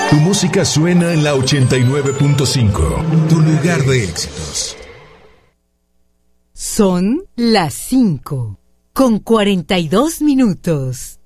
Tu música suena en la 89.5, tu lugar de éxitos. Son las 5:42.